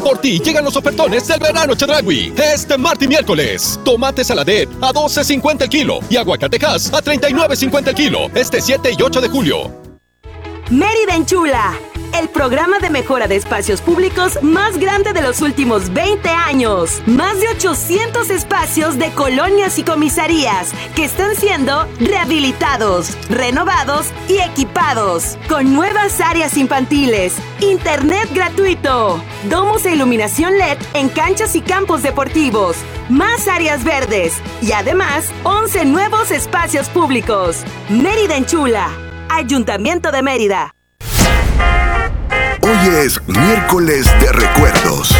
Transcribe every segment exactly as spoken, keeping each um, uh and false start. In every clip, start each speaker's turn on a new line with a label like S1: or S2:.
S1: Por ti llegan los ofertones del verano Chedraui. Este martes y miércoles. Tomate saladet a doce cincuenta el kilo y aguacatejas a treinta y nueve cincuenta el kilo. Este siete y ocho de julio.
S2: Mérida Enchula, el programa de mejora de espacios públicos más grande de los últimos veinte años. Más de ochocientos espacios de colonias y comisarías que están siendo rehabilitados, renovados y equipados. Con nuevas áreas infantiles, internet gratuito, domos e iluminación L E D en canchas y campos deportivos, más áreas verdes y además once nuevos espacios públicos. Mérida Enchula, Ayuntamiento de Mérida.
S3: Hoy es miércoles de recuerdos.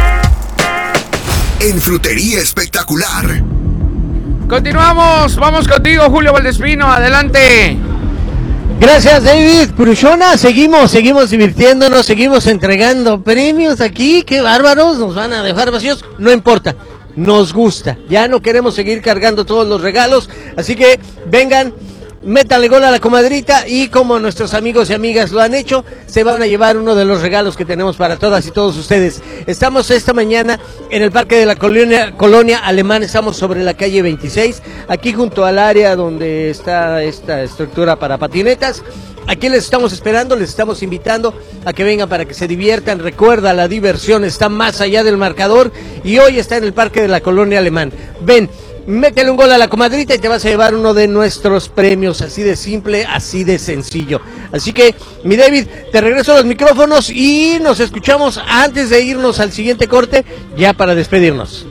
S3: En Frutería Espectacular.
S4: Continuamos, vamos contigo, Julio Valdespino, adelante.
S5: Gracias, David Prushona. Seguimos, seguimos divirtiéndonos, seguimos entregando premios aquí. Qué bárbaros, nos van a dejar vacíos. No importa, nos gusta. Ya no queremos seguir cargando todos los regalos, así que vengan. Métanle gol a la comadrita y como nuestros amigos y amigas lo han hecho, se van a llevar uno de los regalos que tenemos para todas y todos ustedes. Estamos esta mañana en el Parque de la Colonia, Colonia Alemán, estamos sobre la calle veintiséis, aquí junto al área donde está esta estructura para patinetas. Aquí les estamos esperando, les estamos invitando a que vengan para que se diviertan. Recuerda, la diversión está más allá del marcador y hoy está en el Parque de la Colonia Alemán. Ven. Métele un gol a la comadrita y te vas a llevar uno de nuestros premios, así de simple, así de sencillo. Así que, mi David, te regreso los micrófonos y nos escuchamos antes de irnos al siguiente corte, ya para despedirnos.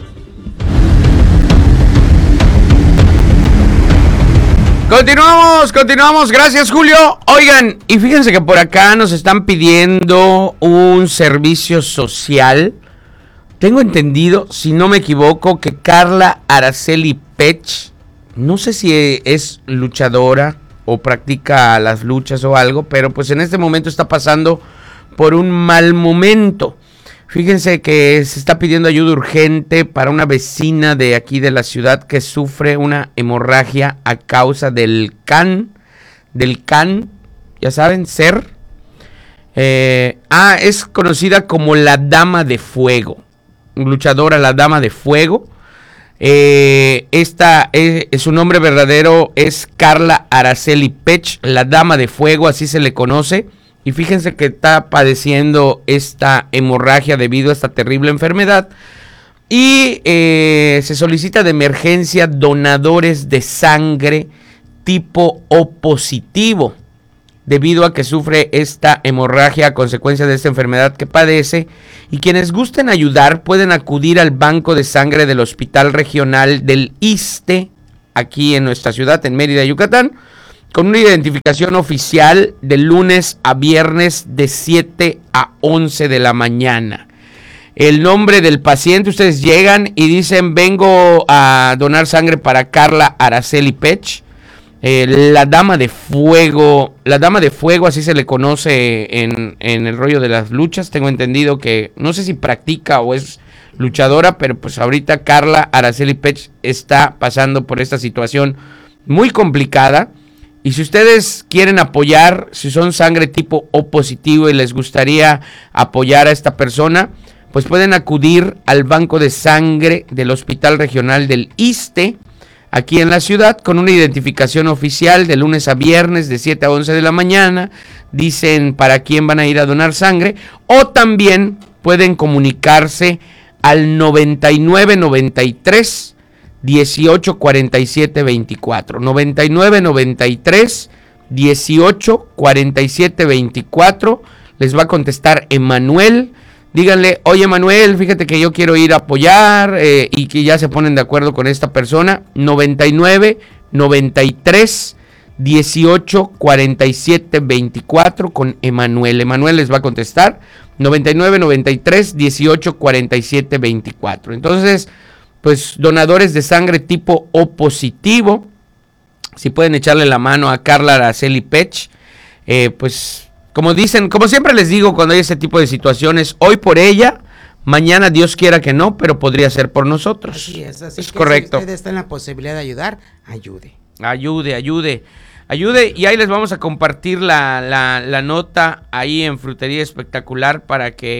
S4: Continuamos, continuamos, gracias Julio. Oigan, y fíjense que por acá nos están pidiendo un servicio social. Tengo entendido, si no me equivoco, que Carla Araceli Pech, no sé si es luchadora o practica las luchas o algo, pero pues en este momento está pasando por un mal momento. Fíjense que se está pidiendo ayuda urgente para una vecina de aquí de la ciudad que sufre una hemorragia a causa del can, del can, ya saben, ser. Eh, ah, es conocida como la Dama de Fuego. Luchadora, la Dama de Fuego. Eh, esta es, su nombre verdadero es Carla Araceli Pech, la Dama de Fuego, así se le conoce. Y fíjense que está padeciendo esta hemorragia debido a esta terrible enfermedad. Y eh, se solicita de emergencia donadores de sangre tipo O positivo, debido a que sufre esta hemorragia a consecuencia de esta enfermedad que padece. Y quienes gusten ayudar pueden acudir al banco de sangre del Hospital Regional del ISSSTE, aquí en nuestra ciudad, en Mérida, Yucatán, con una identificación oficial de lunes a viernes de siete a once de la mañana. El nombre del paciente, ustedes llegan y dicen: vengo a donar sangre para Carla Araceli Pech. Eh, la Dama de Fuego, la Dama de Fuego, así se le conoce en, en el rollo de las luchas. Tengo entendido que, no sé si practica o es luchadora, pero pues ahorita Carla Araceli Pech está pasando por esta situación muy complicada. Y si ustedes quieren apoyar, si son sangre tipo O positivo y les gustaría apoyar a esta persona, pues pueden acudir al banco de sangre del Hospital Regional del ISSSTE, aquí en la ciudad, con una identificación oficial de lunes a viernes de siete a once de la mañana. Dicen para quién van a ir a donar sangre, o también pueden comunicarse al noventa y nueve noventa y tres dieciocho cuarenta y siete veinticuatro. noventa y nueve noventa y tres dieciocho cuarenta y siete veinticuatro. Les va a contestar Emanuel. Díganle: oye Manuel, fíjate que yo quiero ir a apoyar, eh, y que ya se ponen de acuerdo con esta persona. noventa y nueve noventa y tres dieciocho cuarenta y siete veinticuatro con Emanuel. Emanuel les va a contestar. noventa y nueve noventa y tres dieciocho cuarenta y siete veinticuatro. Entonces, pues donadores de sangre tipo O positivo, si pueden echarle la mano a Carla Araceli Pech, eh, pues como dicen, como siempre les digo cuando hay ese tipo de situaciones, hoy por ella, mañana Dios quiera que no, pero podría ser por nosotros.
S6: Así es, así
S4: es
S6: que
S4: correcto.
S6: Si usted está en la posibilidad de ayudar, ayude.
S4: Ayude, ayude, ayude, y ahí les vamos a compartir la, la, la nota ahí en Frutería Espectacular para que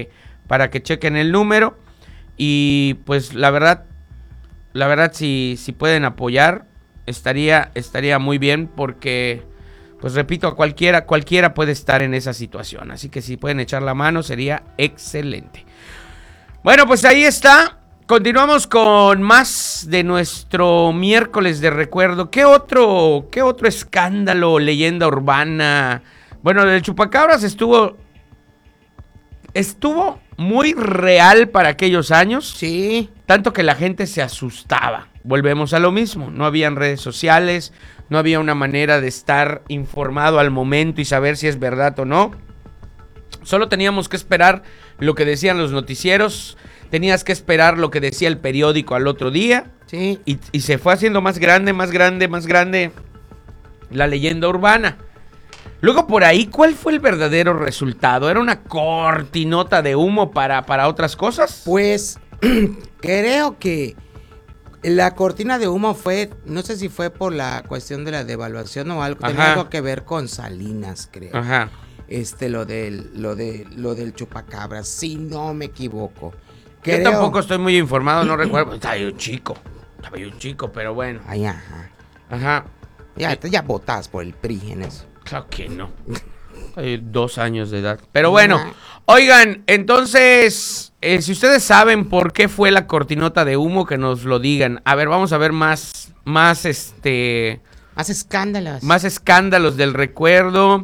S4: para que chequen el número. Y pues la verdad, la verdad si, si pueden apoyar, estaría, estaría muy bien porque, pues repito, a cualquiera, cualquiera puede estar en esa situación. Así que si pueden echar la mano sería excelente. Bueno, pues ahí está. Continuamos con más de nuestro miércoles de recuerdo. ¿Qué otro, qué otro escándalo, leyenda urbana? Bueno, el chupacabras estuvo, estuvo muy real para aquellos años.
S6: Sí.
S4: Tanto que la gente se asustaba. Volvemos a lo mismo. No habían redes sociales, no había una manera de estar informado al momento y saber si es verdad o no. Solo teníamos que esperar lo que decían los noticieros. Tenías que esperar lo que decía el periódico al otro día.
S6: Sí.
S4: Y, y se fue haciendo más grande, más grande, más grande la leyenda urbana. Luego por ahí, ¿cuál fue el verdadero resultado? ¿Era una cortinota de humo para, para otras cosas?
S6: Pues creo que la cortina de humo fue, no sé si fue por la cuestión de la devaluación o algo, tenía
S4: Ajá.
S6: algo que ver con Salinas, creo.
S4: Ajá.
S6: Este, lo del, lo de, lo del chupacabras, si no me equivoco.
S4: Yo
S6: Creo-
S4: tampoco estoy muy informado, no recuerdo. Estaba yo chico, estaba yo chico, pero bueno.
S6: Ay, ajá.
S4: Ajá.
S6: Ya, ya votabas por el P R I en eso.
S4: Claro que no. Hay dos años de edad. Pero bueno, oigan, entonces, eh, si ustedes saben por qué fue la cortinota de humo, que nos lo digan. A ver, vamos a ver más, más, este,
S6: Más escándalos.
S4: más escándalos del recuerdo.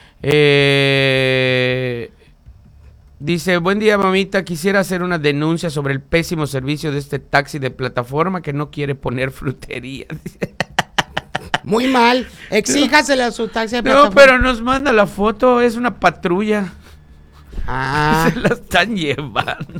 S4: Eh, dice, buen día, mamita, quisiera hacer una denuncia sobre el pésimo servicio de este taxi de plataforma que no quiere poner frutería.
S6: Muy mal. Exíjasele a su taxi de
S4: No,
S6: plataforma.
S4: pero nos manda la foto, es una patrulla.
S6: Ah,
S4: Se la están llevando.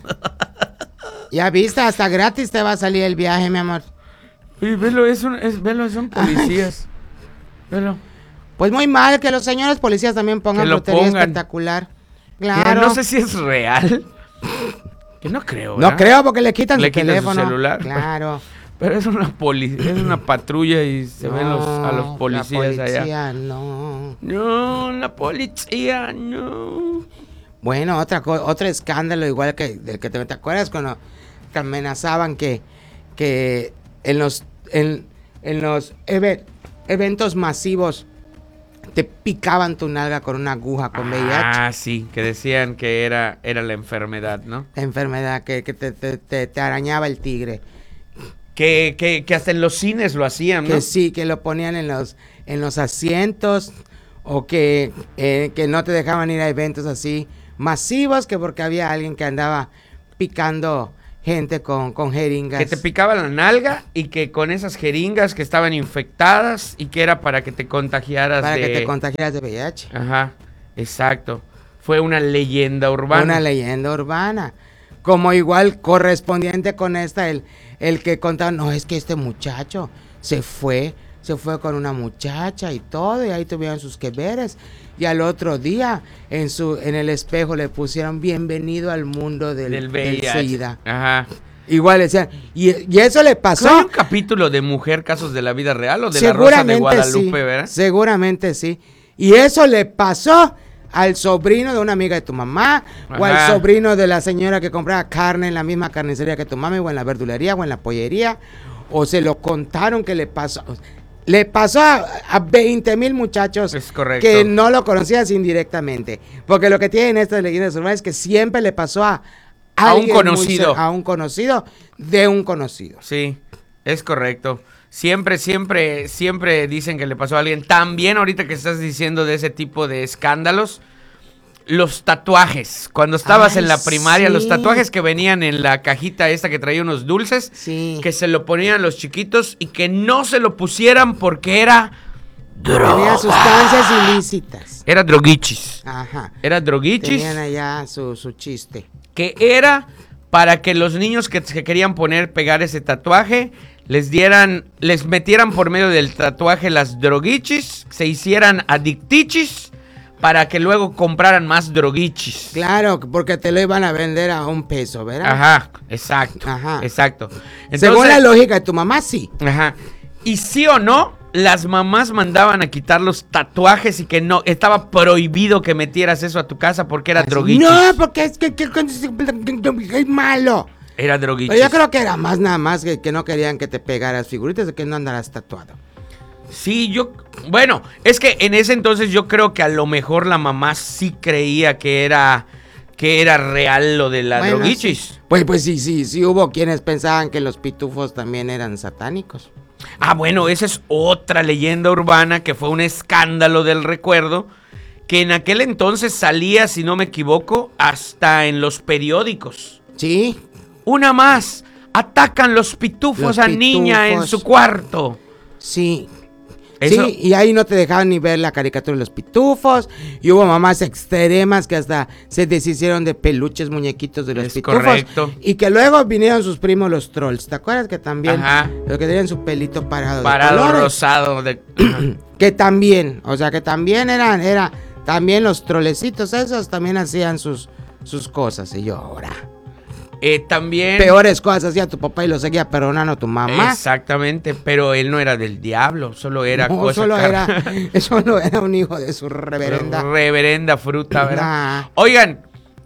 S6: ya viste, hasta gratis te va a salir el viaje, mi amor.
S4: Oye, velo, es un, es, velo, son policías. Velo.
S6: Pues muy mal que los señores policías también pongan
S4: Que lo
S6: frutería
S4: pongan.
S6: espectacular.
S4: Mira,
S6: Claro.
S4: no sé si es real. Que no creo,
S6: No
S4: ¿verdad?
S6: creo porque le quitan
S4: Le
S6: su
S4: quitan su
S6: teléfono.
S4: celular.
S6: Claro.
S4: Pero es una poli, es una patrulla y se ven los, a los
S6: No,
S4: policías
S6: la
S4: allá.
S6: policía, no.
S4: No, la policía, no.
S6: Bueno, otra co- otro escándalo igual que del que te, te acuerdas cuando te amenazaban que, que en los en, en los eve- eventos masivos te picaban tu nalga con una aguja con V I H.
S4: Ah, sí, que decían que era, era la enfermedad, ¿no?
S6: La enfermedad que, que te, te- te- te arañaba el tigre.
S4: Que, que, que hasta en los cines lo hacían, ¿no?
S6: Que sí, que lo ponían en los, en los asientos o que, eh, que no te dejaban ir a eventos así masivos, que porque había alguien que andaba picando gente con, con jeringas.
S4: Que te picaba la nalga y que con esas jeringas que estaban infectadas y que era para que te contagiaras
S6: para
S4: de...
S6: que te contagiaras de V I H.
S4: Ajá, exacto. Fue una leyenda urbana.
S6: Una leyenda urbana. Como igual correspondiente con esta, el, el que contaba, no, es que este muchacho se fue, se fue con una muchacha y todo, y ahí tuvieron sus que veres. Y al otro día, en su en el espejo le pusieron bienvenido al mundo del,
S4: del V
S6: del
S4: I H.
S6: SIDA.
S4: Ajá.
S6: Igual decían, y, y eso le pasó.
S4: ¿Hay un capítulo de Mujer Casos de la Vida Real o de La Rosa de Guadalupe,
S6: sí,
S4: verdad?
S6: seguramente sí. Y eso le pasó al sobrino de una amiga de tu mamá, o al
S4: Ajá.
S6: sobrino de la señora que compraba carne en la misma carnicería que tu mamá, o en la verdulería, o en la pollería, o se lo contaron que le pasó. Le pasó a, a veinte mil muchachos
S4: Es correcto.
S6: que no lo conocías indirectamente. Porque lo que tienen estas leyendas urbanas es que siempre le pasó a,
S4: A un
S6: alguien muy
S4: conocido.
S6: cer- a un conocido de un conocido.
S4: Sí, es correcto. Siempre, siempre, siempre dicen que le pasó a alguien. También ahorita que estás diciendo de ese tipo de escándalos, los tatuajes. Cuando estabas
S6: Ay,
S4: en la primaria,
S6: sí.
S4: los tatuajes que venían en la cajita esta que traía unos dulces,
S6: Sí.
S4: que se lo ponían los chiquitos y que no se lo pusieran porque era
S6: Tenía
S4: droga.
S6: sustancias ilícitas.
S4: Era droguichis.
S6: Ajá.
S4: Era droguichis.
S6: Tenían allá su, su chiste.
S4: Que era para que los niños que se querían poner, pegar ese tatuaje, les dieran, les metieran por medio del tatuaje las droguichis, se hicieran adictichis, para que luego compraran más droguichis.
S6: Claro, porque te lo iban a vender a un peso, ¿verdad?
S4: Ajá, exacto,
S6: Ajá.
S4: exacto.
S6: Según
S4: Entonces-
S6: la lógica de tu mamá, sí.
S4: Ajá. Y sí o no, las mamás mandaban a quitar los tatuajes y que no, estaba prohibido que metieras eso a tu casa porque era droguichis.
S6: No, porque es que, que, que es malo.
S4: Era droguichis.
S6: Pero yo creo que era más nada más que, que no querían que te pegaras figuritas de que no andaras tatuado.
S4: Sí, yo, bueno, es que en ese entonces yo creo que a lo mejor la mamá sí creía que era, que era real lo de la
S6: Bueno,
S4: droguichis.
S6: sí. Pues, pues sí, sí, sí hubo quienes pensaban que los pitufos también eran satánicos.
S4: Ah, bueno, esa es otra leyenda urbana que fue un escándalo del recuerdo, que en aquel entonces salía, si no me equivoco, hasta en los periódicos.
S6: Sí.
S4: Una más, atacan los pitufos
S6: Los
S4: a niña en
S6: pitufos.
S4: su cuarto.
S6: Sí.
S4: Eso-
S6: Sí, y ahí no te dejaban ni ver la caricatura de los pitufos. Y hubo mamás extremas que hasta se deshicieron de peluches, muñequitos de los
S4: Es
S6: pitufos.
S4: correcto.
S6: Y que luego vinieron sus primos los trolls. ¿Te acuerdas que también?
S4: Ajá.
S6: Los que tenían su pelito parado. de
S4: Parado
S6: colores?
S4: rosado de...
S6: Que también, o sea que también eran, era, también los trolecitos esos también hacían sus, sus cosas. Y yo, ahora.
S4: Eh, también...
S6: Peores cosas hacía tu papá y lo seguía perdonando tu mamá.
S4: Exactamente, pero él no era del diablo, solo era
S6: No,
S4: cosa
S6: solo
S4: car-
S6: era, solo era un hijo de su reverenda.
S4: reverenda fruta, ¿verdad?
S6: Nah.
S4: Oigan,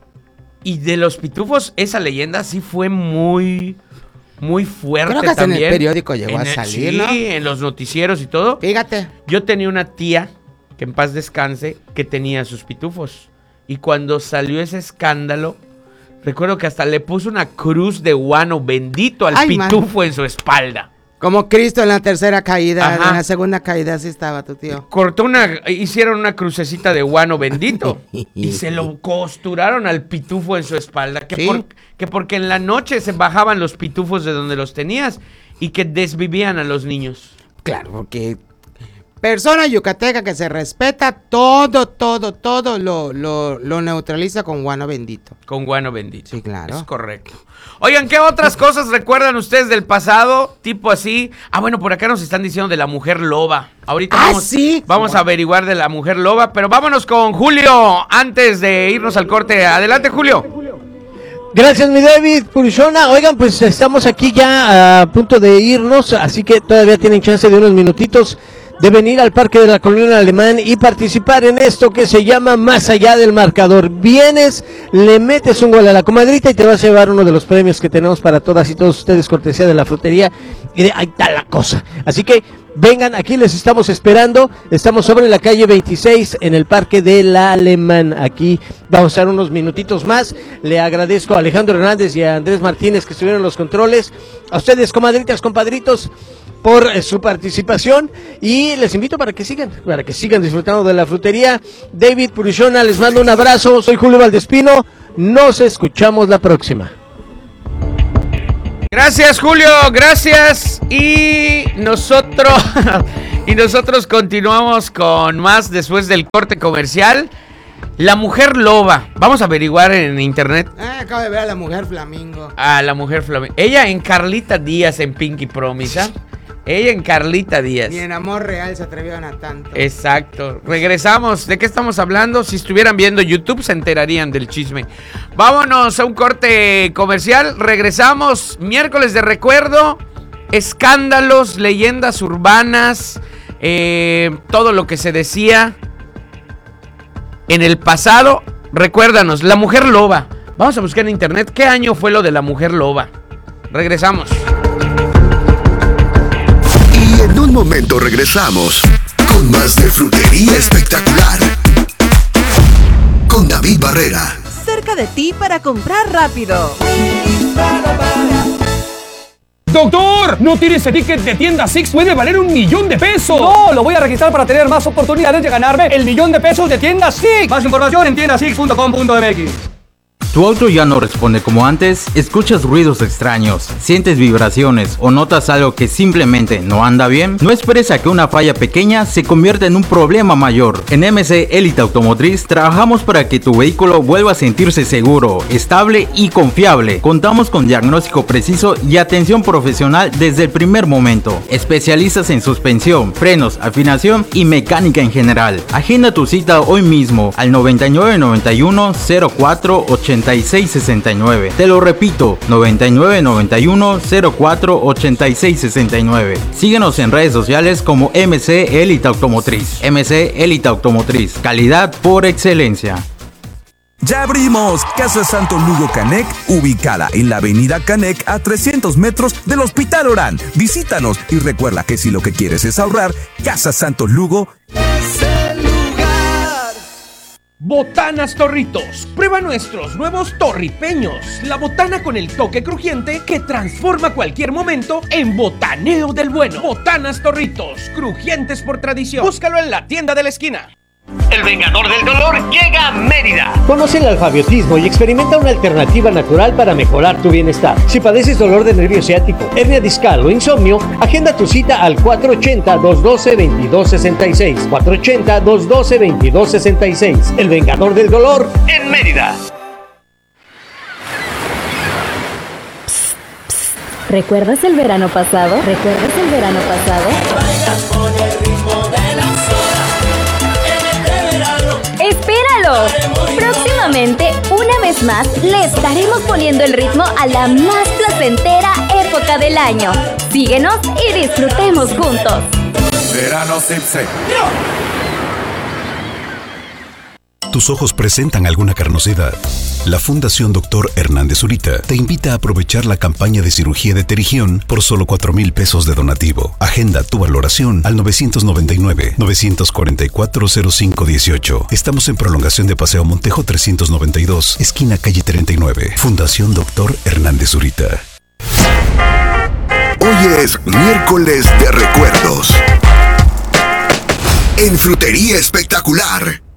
S4: y de los pitufos, esa leyenda sí fue muy, muy fuerte
S6: Creo que hasta en el
S4: también.
S6: periódico llegó a
S4: el-
S6: salir,
S4: sí,
S6: ¿no?
S4: en los noticieros y todo.
S6: Fíjate.
S4: Yo tenía una tía, que en paz descanse, que tenía sus pitufos. Y cuando salió ese escándalo, recuerdo que hasta le puso una cruz de guano bendito al
S6: Ay, man.
S4: pitufo en su espalda.
S6: Como Cristo en la tercera caída,
S4: Ajá.
S6: en la segunda caída así estaba tu tío.
S4: Cortó una, hicieron una crucecita de guano bendito y se lo costuraron al pitufo en su espalda. Que,
S6: ¿Sí?
S4: por- que porque en la noche se bajaban los pitufos de donde los tenías y que desvivían a los niños.
S6: Claro, porque persona yucateca que se respeta, todo, todo, todo lo, lo, lo neutraliza con guano bendito.
S4: Con guano bendito.
S6: Sí, claro.
S4: Es correcto. Oigan, ¿qué otras cosas recuerdan ustedes del pasado? Tipo así. Ah, bueno, por acá nos están diciendo de la mujer loba. Ahorita
S6: Ah,
S4: vamos,
S6: sí.
S4: vamos a averiguar de la mujer loba, pero vámonos con Julio antes de irnos al corte. Adelante, Julio.
S5: Gracias, mi David Purishona. Oigan, pues estamos aquí ya a punto de irnos, así que todavía tienen chance de unos minutitos de venir al Parque de la Colonia Alemán y participar en esto que se llama Más Allá del Marcador. Vienes, le metes un gol a la comadrita y te vas a llevar uno de los premios que tenemos para todas y todos ustedes, cortesía de la frutería. Y de ahí está la cosa. Así que vengan, aquí les estamos esperando. Estamos sobre la calle veintiséis en el Parque de la Alemán. Aquí vamos a estar unos minutitos más. Le agradezco a Alejandro Hernández y a Andrés Martínez que estuvieron en los controles. A ustedes, comadritas, compadritos, por eh, su participación, y les invito para que sigan, para que sigan disfrutando de la frutería. David Purishona, les mando un abrazo, soy Julio Valdespino, nos escuchamos la próxima.
S4: Gracias, Julio, gracias. Y nosotros y nosotros continuamos con más después del corte comercial. La mujer loba. Vamos a averiguar en internet
S6: Ah, acabo de ver a la mujer flamingo.
S4: a la mujer flamenca. Ella en Carlita Díaz en Pinky Promise, ¿ah? Ella en Carlita Díaz.
S6: Ni en Amor Real se atrevieron a tanto.
S4: Exacto. Regresamos. ¿De qué estamos hablando? Si estuvieran viendo YouTube se enterarían del chisme. Vámonos a un corte comercial. Regresamos. Miércoles de recuerdo. Escándalos, leyendas urbanas. eh, todo lo que se decía en el pasado. Recuérdanos, la mujer loba. Vamos a buscar en internet qué año fue lo de la mujer loba. Regresamos.
S3: Y en un momento regresamos con más de Frutería Espectacular con David Barrera.
S7: Cerca de ti para comprar rápido.
S8: ¡Doctor! ¿No tienes ese ticket de tienda Six? ¡Puede valer un millón de pesos!
S9: No, lo voy a registrar para tener más oportunidades de ganarme el millón de pesos de tienda Six. Más información en tienda six punto com punto m x.
S10: ¿Tu auto ya no responde como antes? ¿Escuchas ruidos extraños? ¿Sientes vibraciones o notas algo que simplemente no anda bien? No esperes a que una falla pequeña se convierta en un problema mayor. En M C Elite Automotriz trabajamos para que tu vehículo vuelva a sentirse seguro, estable y confiable. Contamos con diagnóstico preciso y atención profesional desde el primer momento. Especialistas en suspensión, frenos, afinación y mecánica en general. Agenda tu cita hoy mismo al noventa y nueve noventa y uno cero cuatro ochenta ochenta y seis sesenta y nueve. Te lo repito, noventa y nueve noventa y uno cero cuatro ochenta y seis sesenta y nueve. Síguenos en redes sociales como M C Elite Automotriz. M C Elite Automotriz, calidad por excelencia.
S11: Ya abrimos Casa Santo Lugo Canec, ubicada en la avenida Canec a trescientos metros del Hospital Orán. Visítanos y recuerda que si lo que quieres es ahorrar, Casa Santo Lugo es el lugar.
S12: Botanas Torritos. Prueba nuestros nuevos torripeños. La botana con el toque crujiente que transforma cualquier momento en botaneo del bueno. Botanas Torritos, crujientes por tradición. Búscalo en la tienda de la esquina.
S13: El Vengador del Dolor llega a Mérida.
S5: Conoce el alfabiotismo y experimenta una alternativa natural para mejorar tu bienestar. Si padeces dolor de nervio ciático, hernia discal o insomnio, agenda tu cita al cuatro ochenta, dos uno dos, veintidós sesenta y seis. cuatro ochenta, dos uno dos, veintidós sesenta y seis. El Vengador del Dolor
S13: en Mérida.
S14: Psst, psst. ¿Recuerdas el verano pasado? ¿Recuerdas el verano pasado?
S15: Bailas con el ritmo de la zona.
S14: ¡Espéralo! Próximamente, una vez más, le estaremos poniendo el ritmo a la más placentera época del año. Síguenos y disfrutemos juntos.
S11: Verano Sipse.
S16: ¿Tus ojos presentan alguna carnosidad? La Fundación Doctor Hernández Zurita te invita a aprovechar la campaña de cirugía de terigión por solo cuatro mil pesos de donativo. Agenda tu valoración al nueve nueve nueve, nueve cuatro cuatro, cero cinco uno ocho. Estamos en prolongación de Paseo Montejo trescientos noventa y dos, esquina calle treinta y nueve. Fundación Doctor Hernández Zurita.
S3: Hoy es miércoles de recuerdos. En Frutería Espectacular.